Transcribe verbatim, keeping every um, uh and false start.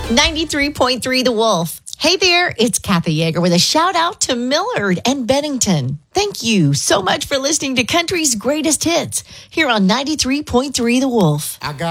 ninety-three point three The Wolf. Hey there, it's Kathy Yeager with a shout out to Millard and Bennington. Thank you so much for listening to Country's Greatest Hits here on ninety-three point three The Wolf. I got